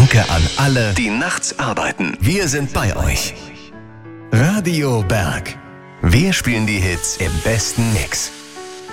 Danke an alle, die nachts arbeiten. Wir sind bei euch. Radio Berg. Wir spielen die Hits im besten Mix.